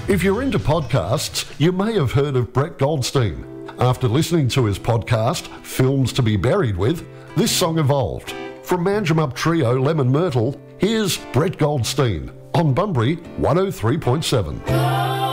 If you're into podcasts, you may have heard of Brett Goldstein. After listening to his podcast, Films to be Buried With, this song evolved. From Manjimup trio Lemon Myrtle, here's Brett Goldstein on Bunbury 103.7.